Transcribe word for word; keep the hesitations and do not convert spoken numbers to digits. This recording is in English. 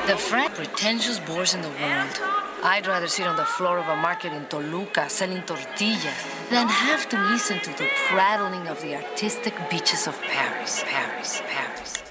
The frank, pretentious boors in the world. I'd rather sit on the floor of a market in Toluca selling tortillas than have to listen to the prattling of the artistic beaches of Paris, Paris, Paris.